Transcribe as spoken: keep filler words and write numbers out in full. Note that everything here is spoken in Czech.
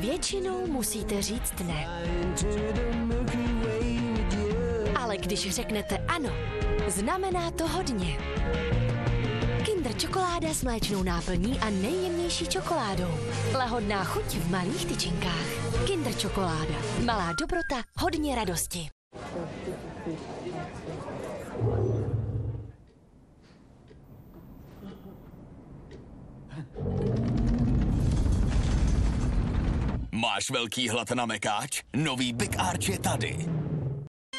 Většinou musíte říct ne. Ale když řeknete ano, znamená to hodně. Kinder čokoláda s mléčnou náplní a nejjemnější čokoládou. Lahodná chuť v malých tyčinkách. Kinder čokoláda. Malá dobrota, hodně radosti. Máš velký hlad na mekáč? Nový Big Arch je tady.